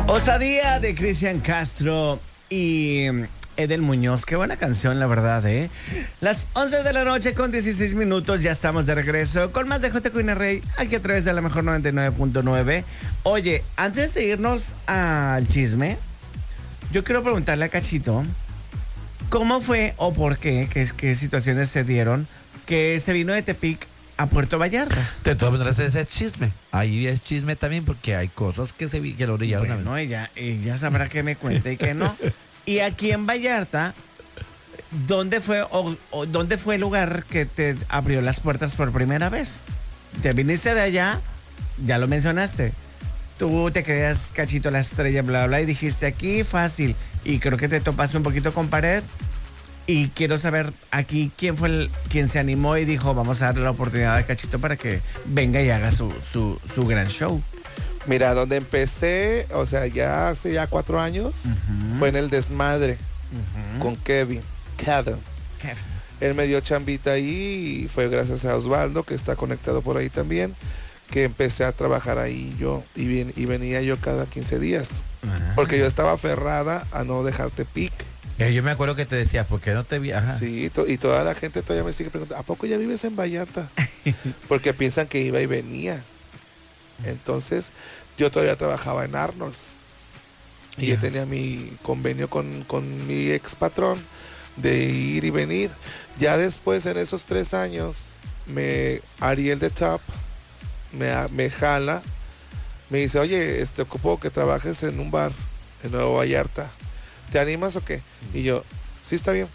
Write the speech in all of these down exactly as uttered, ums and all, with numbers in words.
Osadía de Cristian Castro y Edel Muñoz. Qué buena canción, la verdad, ¿eh? Las once de la noche con dieciséis minutos. Ya estamos de regreso con más de J. Queen Rey aquí a través de la mejor noventa y nueve punto nueve. Oye, antes de irnos al chisme, yo quiero preguntarle a Cachito ¿cómo fue o por qué, qué, qué situaciones se dieron que se vino de Tepic a Puerto Vallarta? De todas maneras, ese es chisme. Ahí es chisme también porque hay cosas que se vi, que lo brillaron. Bueno, no, ella, ella sabrá que me cuente y que no. Y aquí en Vallarta, ¿dónde fue o, o dónde fue el lugar que te abrió las puertas por primera vez? Te viniste de allá, ya lo mencionaste. Tú te creías Cachito la estrella, bla, bla, y dijiste aquí fácil. Y creo que te topaste un poquito con pared. Y quiero saber aquí quién fue el quien se animó y dijo, vamos a darle la oportunidad a Cachito para que venga y haga su, su, su gran show. Mira, donde empecé, o sea, ya hace ya cuatro años, uh-huh. fue en el Desmadre, uh-huh. con Kevin, Kevin. Kevin. Él me dio chambita ahí y fue gracias a Osvaldo, que está conectado por ahí también, que empecé a trabajar ahí yo y, bien, y venía yo cada quince días, uh-huh. porque yo estaba aferrada a no dejarte pic. Yo me acuerdo que te decía, ¿por qué no te vi? Ajá. Sí, to- y toda la gente todavía me sigue preguntando, ¿a poco ya vives en Vallarta? Porque piensan que iba y venía. Entonces, yo todavía trabajaba en Arnold's. Y yeah. yo tenía mi convenio con, con mi ex patrón de ir y venir. Ya después, en esos tres años, me Ariel de Top me, me jala, me dice, oye, este, ocupo que trabajes en un bar en Nuevo Vallarta. ¿Te animas o qué? Y yo, sí, está bien.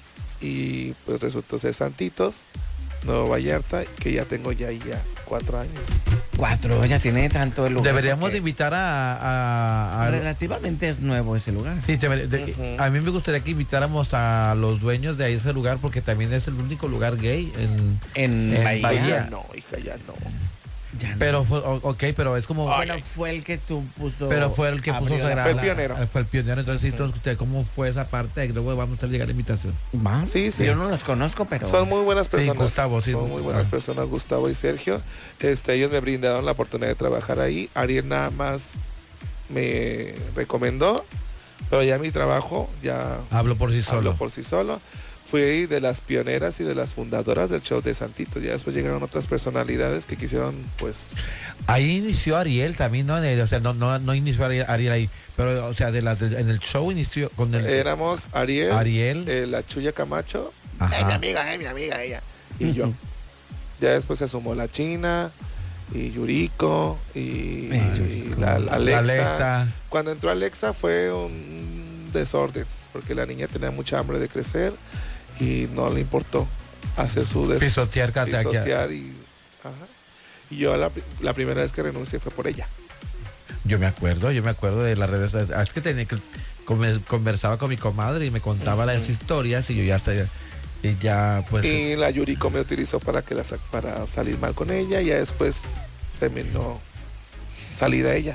Y pues resultó ser Santitos, Nuevo Vallarta, que ya tengo ya ya cuatro años. Cuatro, ya tiene tanto el lugar. Deberíamos porque de invitar a, a, a... Relativamente es nuevo ese lugar. Sí, de, de, uh-huh. a mí me gustaría que invitáramos a los dueños de ahí ese lugar, porque también es el único lugar gay en, en, en Bahía. Bahía. Ya no, hija, ya no. Ya no. Pero fue, ok, pero es como... Bueno, fue el que tú puso... Pero fue el que puso Sagrada. Fue el pionero. La, fue el pionero, entonces, uh-huh. entonces, ¿cómo fue esa parte? Luego vamos a llegar a la invitación. ¿Va? Sí, sí. Yo no los conozco, pero... Son muy buenas personas. Sí, Gustavo, sí. Son muy buenas personas, Gustavo y Sergio. Este, ellos me brindaron la oportunidad de trabajar ahí. Ariel nada más me recomendó, pero ya mi trabajo ya... Hablo por sí solo. Hablo por sí solo. Fui de las pioneras y de las fundadoras del show de Santitos. Ya después llegaron otras personalidades que quisieron, pues... Ahí inició Ariel también, ¿no? O sea, no, no, no inició Ariel, Ariel ahí, pero, o sea, de las, de, en el show inició con el... Éramos Ariel, Ariel. Eh, la Chuya Camacho, es mi amiga, es mi amiga ella. Y yo. Ya después se sumó la China, y Yuriko, y, y la, la Alexa. Alexa. Cuando entró Alexa fue un desorden, porque la niña tenía mucha hambre de crecer, y no le importó hacer su des- pisotear, pisotear y, ajá. y yo la, la primera vez que renuncié fue por ella. Yo me acuerdo, yo me acuerdo de las redes, es que tenía que conversaba con mi comadre y me contaba uh-huh. las historias y yo ya sabía, y ya pues y la Yuriko me utilizó para que la para salir mal con ella y ya después terminó salida ella.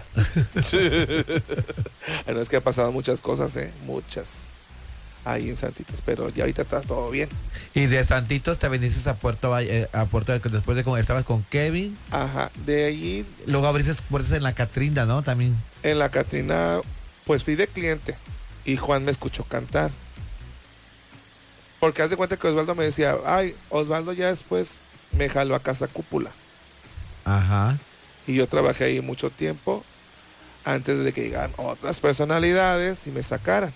Bueno, es que ha pasado muchas cosas, eh, muchas. Ahí en Santitos, pero ya ahorita está todo bien. Y de Santitos te viniste a Puerto Valle, a Puerto después de como estabas con Kevin. Ajá, de allí. Luego abriste puertas en la Catrina, ¿no? También. En la Catrina, pues fui de cliente y Juan me escuchó cantar. Porque haz de cuenta que Osvaldo me decía, ay, Osvaldo ya después me jaló a Casa Cúpula. Ajá. Y yo trabajé ahí mucho tiempo antes de que llegaran otras personalidades y me sacaran.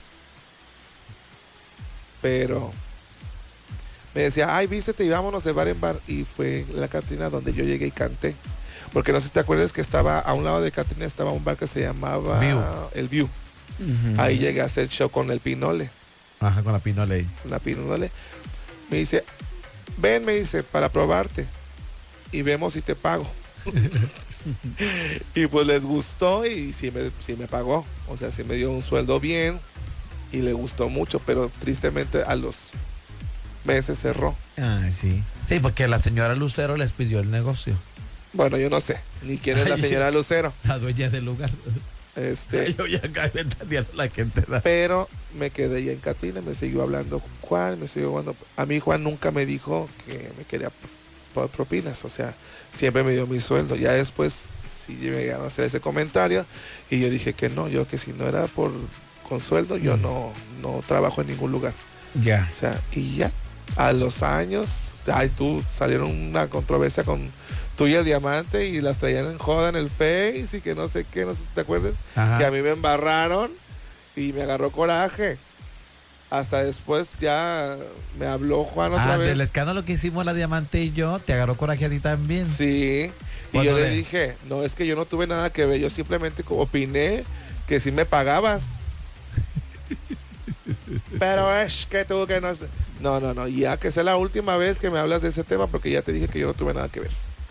Pero me decía, ay, vístete y vámonos de bar en bar. Y fue la Catrina donde yo llegué y canté. Porque no sé si te acuerdas que estaba a un lado de Catrina estaba un bar que se llamaba View. El View. Uh-huh. Ahí llegué a hacer show con el Pinole. Ajá, con la Pinole. Con la Pinole. Me dice, ven, me dice, para probarte. Y vemos si te pago. Y pues les gustó y sí me, sí me pagó. O sea, sí me dio un sueldo bien. Y le gustó mucho, pero tristemente a los meses cerró. Ah, sí. Sí, porque la señora Lucero les pidió el negocio. Bueno, yo no sé, ni quién es la señora Lucero. La dueña del lugar. Este, yo ya acá me entendía la gente. ¿No? Pero me quedé ya en Catrina, me siguió hablando Juan, me siguió hablando. A mí Juan nunca me dijo que me quería por propinas, o sea, siempre me dio mi sueldo. Ya después sí llegaron a hacer ese comentario y yo dije que no, yo que si no era por con sueldo, yo no, no trabajo en ningún lugar. Ya. O sea, y ya, a los años, ay, tú salieron una controversia con tuya Diamante y las traían en joda en el Face y que no sé qué, no sé si te acuerdas, Ajá. que a mí me embarraron y me agarró coraje. Hasta después ya me habló Juan otra Ah, vez. del escándalo que hicimos la Diamante y yo, te agarró coraje a ti también. Sí, y ¿Cuándo yo le le- dije, no, es que yo no tuve nada que ver, yo simplemente opiné que sí me pagabas. Pero es que tú que no sé. No, no, no, ya que sea la última vez que me hablas de ese tema porque ya te dije que yo no tuve nada que ver.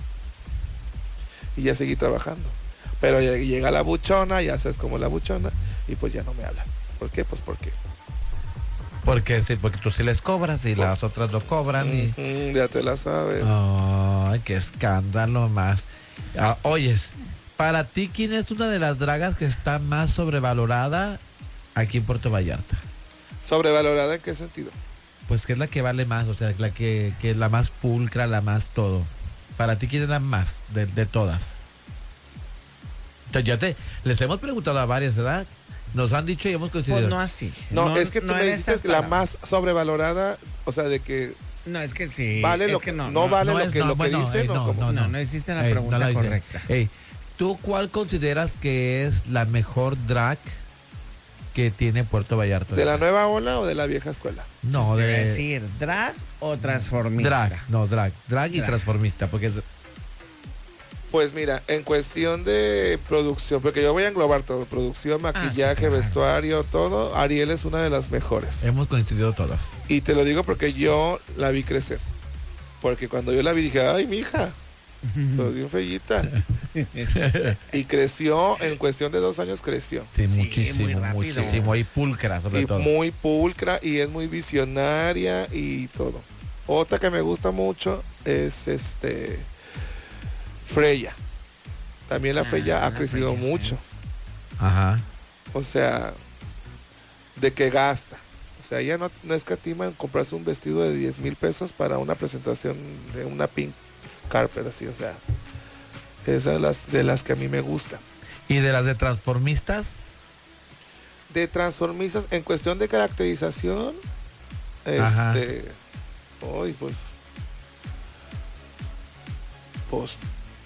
Y ya seguí trabajando. Pero ya llega la buchona, ya sabes cómo es la buchona, y pues ya no me habla. ¿Por qué? Pues porque. Porque sí, porque tú sí les cobras y Por- las otras lo cobran y... Ujú, ya te la sabes. Ay, qué escándalo más. Ah, oyes, para ti, ¿quién es una de las dragas que está más sobrevalorada aquí en Puerto Vallarta? ¿Sobrevalorada en qué sentido? Pues que es la que vale más, o sea, la que, que es la más pulcra, la más todo. Para ti, ¿quién es la más de, de todas? Entonces, ya te, les hemos preguntado a varias, ¿verdad? Nos han dicho y hemos Pues coincidido. no así. No, es que tú no me en dices estas que la palabras. más sobrevalorada, o sea, de que No, es que sí. vale es lo que que no. no, vale no lo es- que no, lo que bueno, dicen, ey, ¿o no, cómo? No, no. no hiciste la Ey, pregunta no la hice. correcta. Ey, ¿tú cuál consideras que es la mejor drag que tiene Puerto Vallarta? ¿De la nueva ola o de la vieja escuela? No, Debe de decir drag o transformista. drag, no, drag, drag y Drag. transformista, porque es, Pues mira, en cuestión de producción, porque yo voy a englobar todo, producción, maquillaje, claro. vestuario, todo, Ariel es una de las mejores. hemos coincidido todas. Y te lo digo porque yo la vi crecer. Porque cuando yo la vi dije, ay, mija, sos bien fellita. Y creció, en cuestión de dos años creció. Sí, Sí, muchísimo, muy rápido. muchísimo. Y pulcra, sobre Y todo. muy pulcra y es muy visionaria y todo. Otra que me gusta mucho es este Freya. También la Ah, Freya ha la crecido Freya, sí. mucho. Ajá. O sea, de que gasta. O sea, ella no, no escatima en comprarse un vestido de diez mil pesos para una presentación de una pink carpet, así, o sea. Esas de las, de las que a mí me gustan. Y de las de transformistas, De transformistas, en cuestión de caracterización, Ajá. este, hoy pues, pues,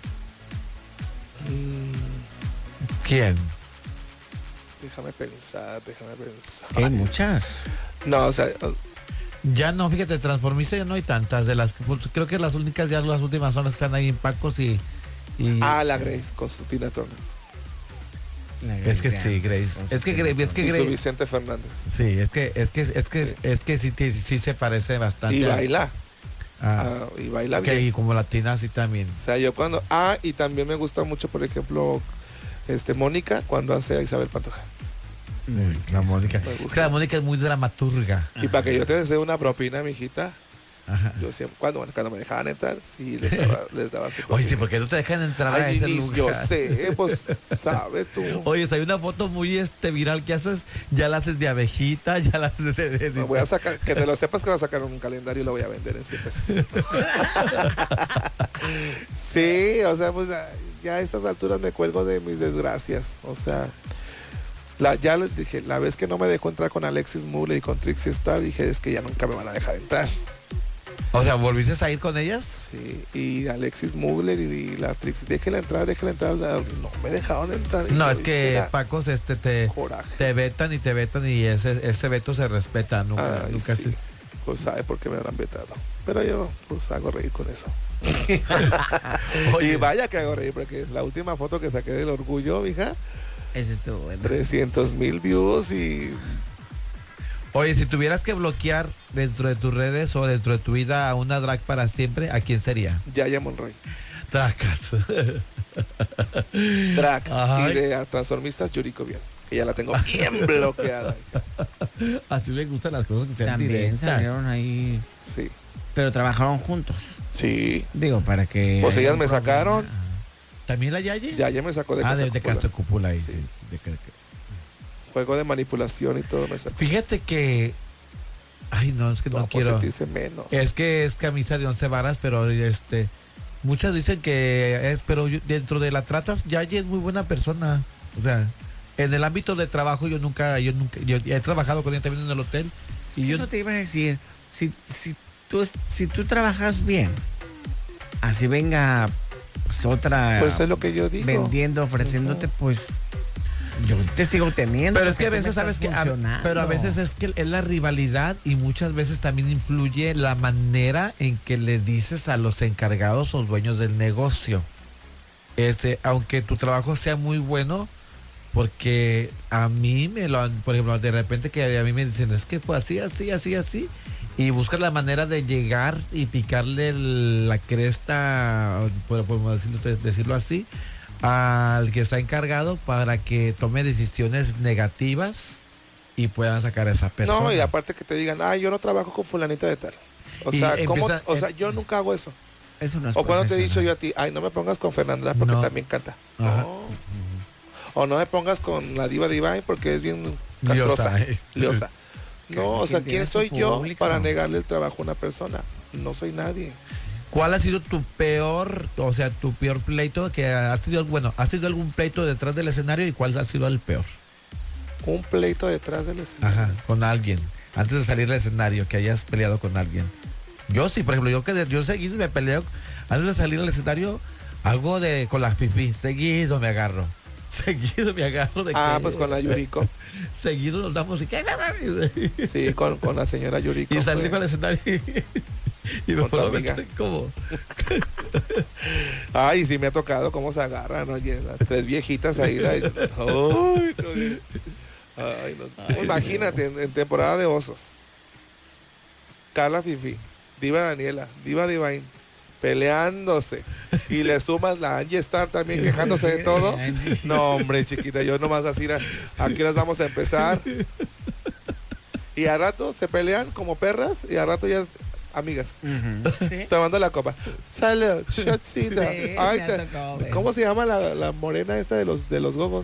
mm, ¿quién? déjame pensar, déjame pensar. Que hay muchas. No, o sea, Ya no, fíjate, transformistas ya no hay tantas. De las que, pues, creo que las únicas, ya las últimas son las que están ahí en Pacos y. y ah, la Grace con su Tina Turner La es que Grace sí, de Grace. antes, con Es que su Grace, es que y su Grace. Vicente Fernández. Sí, es que, es que, es que, Sí. es que sí, sí, sí se parece bastante. Y a- baila, a- ah, y baila que bien. y como latina sí también. O sea, yo cuando, ah, y también me gusta mucho, por ejemplo, este Mónica cuando hace a Isabel Pantoja. La Mónica. Me Es gusta. que la Mónica es muy dramaturga. Y para que yo te desee una propina, mijita, Ajá. yo siempre, cuando, bueno, cuando me dejaban entrar, sí, les daba, les daba su propina. Oye, sí, ¿por qué no te dejan entrar a Ay, ese ni- lugar? yo sé, pues, sabe tú. Oye, hay una foto muy este viral que haces, ya la haces de abejita, ya la haces de... de- de- Me voy a sacar, que te lo sepas que voy a sacar un calendario y lo voy a vender en cien pesos. Sí, o sea, pues ya a estas alturas me cuelgo de mis desgracias. O sea, la, ya les dije, la vez que no me dejó entrar con Alexis Muller y con Trixie Star, dije, es que ya nunca me van a dejar entrar. O sea, ¿volviste a ir con ellas? Sí, y Alexis Muller y, y la Trixie, déjela entrar, déjela entrar. No me dejaron entrar. Y No, yo, es que "Será Pacos este te, coraje". te vetan y te vetan y ese, ese veto se respeta, nunca, Ay, nunca sí. se- Pues sabe por qué me habrán vetado. Pero yo, pues hago reír con eso. Oye, Y vaya que hago reír, porque es la última foto que saqué del orgullo, mija. Ese estuvo bueno. trescientos mil views y oye, si tuvieras que bloquear dentro de tus redes o dentro de tu vida a una drag para siempre, ¿a quién sería? Yaya Monroy. Dracas. Drag. Ay. Y de transformistas, Yuriko Bien. Que ya la tengo bien bloqueada. Así me gustan las cosas que sean También directas. salieron ahí, Sí. pero trabajaron juntos. Sí. Digo, para que... Pues haya ellas un me problema. sacaron. ¿También la Yaye? Yaya me sacó de ah, casa de, de cúpula. Castro Cúpula ahí. Sí. Sí, de ca- Juego de manipulación y todo me sacó. Fíjate que... Ay, no, es que no, No, por quiero... sentirse menos. Es que es camisa de once varas, pero este... muchas dicen que es, pero yo- dentro de la trata ya es muy buena persona. O sea, en el ámbito de trabajo yo nunca, yo nunca, yo he trabajado con él también en el hotel. Y yo, Eso te iba a decir, si, si, tú, es- si tú trabajas bien, así venga pues, otra Pues es lo que yo digo. vendiendo, ofreciéndote, pues yo te sigo teniendo. pero es que a porque tú me veces sabes estás que, a- funcionando. pero a veces es que es la rivalidad y muchas veces también influye la manera en que le dices a los encargados o dueños del negocio. Este, aunque tu trabajo sea muy bueno, porque a mí me lo han, por ejemplo, de repente que a mí me dicen, es que pues así, así, así, así, y buscas la manera de llegar y picarle el- la cresta, por- podemos decirlo, decirlo así, al que está encargado para que tome decisiones negativas y puedan sacar a esa persona. No, y aparte que te digan, ah, yo no trabajo con fulanita de tal. O Y sea, ¿cómo? empieza- O sea, em- yo nunca hago eso. Eso no es O cuando te he dicho profesional. yo a ti, ay, no me pongas con Fernanda porque No. también canta. Ajá. No. O no me pongas con la diva Divine porque es bien Liosa, castrosa, eh. liosa. Que- No, o que sea, tiene ¿quién su soy yo público. para negarle el trabajo a una persona? No soy nadie. ¿Cuál ha sido tu peor, o sea, tu peor pleito que has tenido, bueno, has tenido algún pleito detrás del escenario y cuál ha sido el peor? Un pleito detrás del escenario. Ajá, con alguien, antes de salir al escenario, que hayas peleado con alguien. Yo sí, por ejemplo, yo que de- yo seguido me peleo, antes de salir al escenario, algo de con la fifi, seguido me agarro. Seguido me agarro de Ah, que- pues con la Yuriko. Seguido nos damos y ¿qué? Sí, con, con la señora Yuriko. Y salí fue. con el escenario y, y me Con tu puedo amiga. meter como Ay, sí me ha tocado cómo se agarran, oye, las tres viejitas ahí. la- Ay, no, Ay, no. Imagínate, en, en temporada de osos. Carla Fifi, Diva Daniela, Diva Divine, peleándose. Y le sumas la Angie Star también quejándose de todo. No, hombre, chiquita, yo nomás así, a- aquí nos vamos a empezar. Y a rato se pelean como perras y a rato ya es amigas. Ujú. Sí. Tomando la copa. Salud, shotcita. Sí, Ay, me te- ha tocado ver. ¿Cómo se llama la, la morena esta de los de los gogos?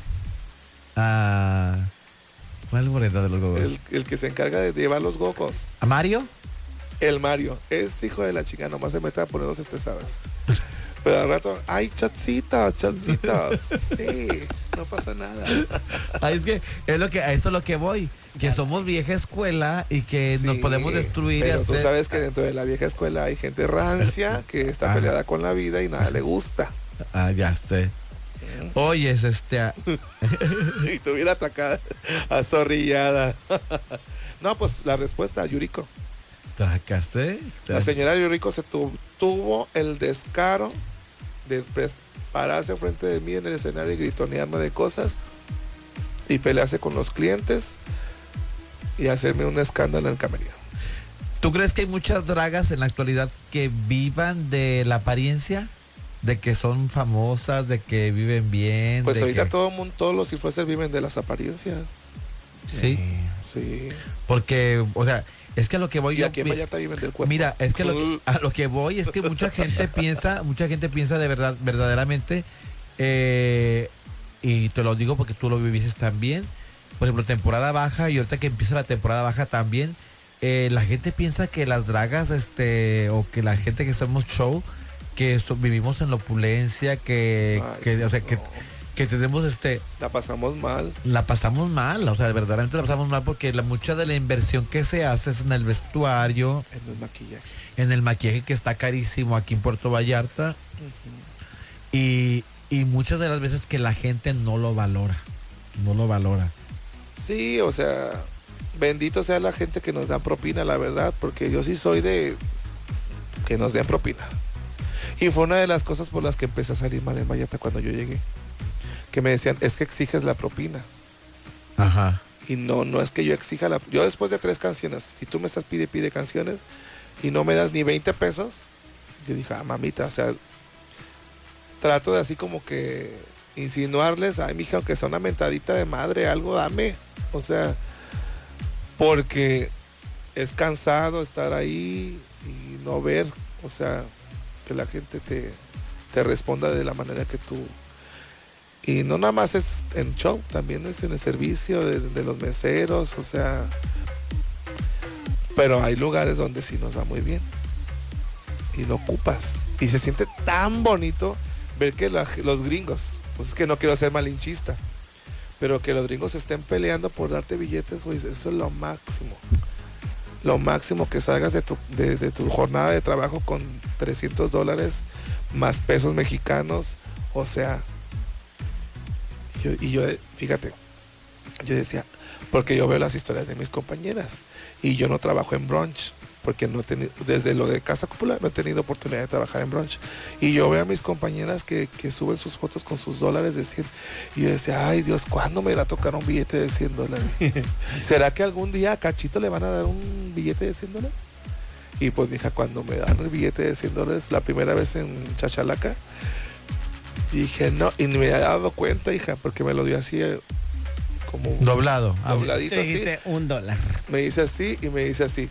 ah, ¿cuál morena de los gogos? El, el que se encarga de llevar los gogos. ¿A Mario? El Mario. Es hijo de la chica, nomás se mete a ponernos estresadas. Pero al rato, ay, chocitos, chocitos. Sí, no pasa nada. Ah, es que es lo que a eso es lo que voy, que somos vieja escuela y que nos Sí, podemos destruir. y Pero tú hacer- sabes que dentro de la vieja escuela hay gente rancia que está Ajá. peleada con la vida y nada le gusta. Ah, ya sé. Oyes, este, ah, Y te hubiera atacada, azorrillada. No, pues la respuesta, Yuriko. tracaste. La señora Yuriko se tu- tuvo el descaro de pres- pararse frente de mí en el escenario y gritonearme de cosas y pelearse con los clientes y hacerme un escándalo en el camerino. ¿Tú crees que hay muchas dragas en la actualidad que vivan de la apariencia? De que son famosas, de que viven bien. Pues de ahorita que- todo el mundo, todos los influencers viven de las apariencias. Sí, Sí. porque, o sea, es que a lo que voy Y yo... aquí en Vallarta viven del cuerpo. Mira, es que, lo que a lo que voy es que mucha gente piensa, mucha gente piensa de verdad, verdaderamente, eh, y te lo digo porque tú lo viviste también, por ejemplo, temporada baja y ahorita que empieza la temporada baja también, eh, la gente piensa que las dragas, este, o que la gente que hacemos show, que so- vivimos en la opulencia, que, Ay, que sí, o sea, que, no. que tenemos este, La pasamos mal. la pasamos mal, o sea, verdaderamente la pasamos mal porque la mucha de la inversión que se hace es en el vestuario, En los maquillajes. en el maquillaje que está carísimo aquí en Puerto Vallarta y, y muchas de las veces que la gente no lo valora, no lo valora. Sí, o sea, bendito sea la gente que nos da propina, la verdad, porque yo sí soy de que nos den propina. Y fue una de las cosas por las que empecé a salir mal en Vallarta cuando yo llegué. Que me decían, es que exiges la propina. Ajá. Y no, no es que yo exija la... Yo después de tres canciones, si tú me estás pide, pide canciones y no me das ni veinte pesos, yo dije, ah, mamita, o sea, trato de así como que insinuarles, ay, mija, aunque sea una mentadita de madre, algo dame. O sea, porque es cansado estar ahí y no ver, o sea, que la gente te, te responda de la manera que tú... Y no nada más es en show, también es en el servicio de, de los meseros, o sea... Pero hay lugares donde sí nos va muy bien. Y no ocupas. Y se siente tan bonito ver que la- los gringos, pues es que no quiero ser malinchista, pero que los gringos estén peleando por darte billetes, güey, eso es lo máximo. Lo máximo, que salgas de tu, de, de tu jornada de trabajo con trescientos dólares más pesos mexicanos. O sea, yo, y yo, fíjate, yo decía, porque yo veo las historias de mis compañeras y yo no trabajo en brunch, porque no he tenido, desde lo de Casa Cúpula no he tenido oportunidad de trabajar en brunch. Y yo veo a mis compañeras que, que suben sus fotos con sus dólares de cien. Y yo decía, ay Dios, ¿cuándo me irá a tocar un billete de cien dólares? ¿Será que algún día a Cachito le van a dar un billete de cien dólares? Y pues, mija, cuando me dan el billete de cien dólares, la primera vez en Chachalaca, dije, no, y ni me había dado cuenta, hija, porque me lo dio así, eh, como Doblado. Ah, dobladito Te así. dijiste un dólar. Me dice así y me dice así.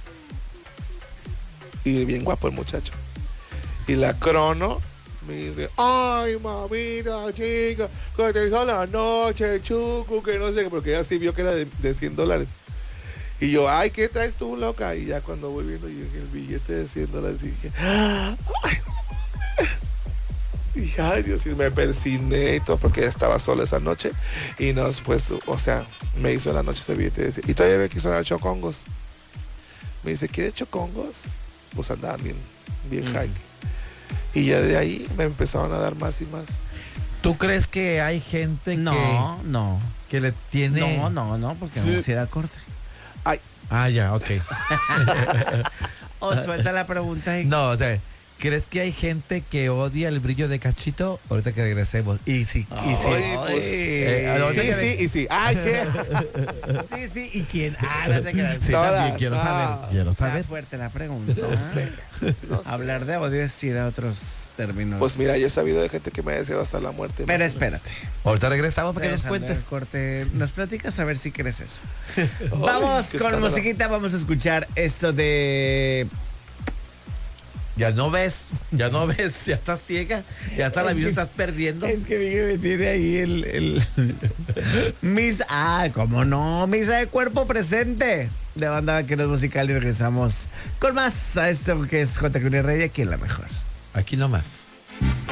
Y bien guapo el muchacho. Y la crono me dice, ay, mamita, chica, que te hizo la noche, chucu, que no sé qué, porque ella sí vio que era de, de cien dólares. Y yo, ay, ¿qué traes tú, loca? Y ya cuando voy viendo yo el billete de cien dólares, dije, ay, dije, ay, Dios, y me persiné y todo, porque ella estaba sola esa noche. Y nos, pues, o sea, me hizo en la noche ese billete de cien. Y todavía me quiso dar chocongos. Me dice, ¿quieres chocongos? Pues andaban bien, bien hike. Y ya de ahí me empezaron a dar más y más. ¿Tú crees que hay gente No, no. que, que le tiene... No, no, no, porque Sí. vamos a ir a corte. Ay, Ah, ya, ok. O suelta la pregunta y... No, o sea, ¿crees que hay gente que odia el brillo de Cachito? Ahorita que regresemos. Y si, y si- ay, pues, Eh, ¿a dónde sí, quedé? sí, y sí. Ay, ¿qué? Sí, sí, ¿y quién? Ah, no te creas. sí, todas, también quiero no. saber. Quiero Está saber. fuerte la pregunta. No sé, no sé. Hablar de odio es ir a otros términos. Pues mira, yo he sabido de gente que me ha deseado hasta la muerte. Pero imagínate. espérate. Ahorita regresamos para que nos Regresando cuentes. del corte, nos platicas a ver si crees eso. Ay, Vamos qué con escándalo. musiquita, vamos a escuchar esto de... Ya no ves, ya no ves, ya estás ciega, ya hasta la Es vida que- estás perdiendo. Es que Miguel me tiene ahí el... el Misa... Ah, ¿cómo no? Misa de cuerpo presente. De Banda Vaqueros Musical, y regresamos con más a esto que es J. Cruz Rey aquí en La Mejor. Aquí nomás.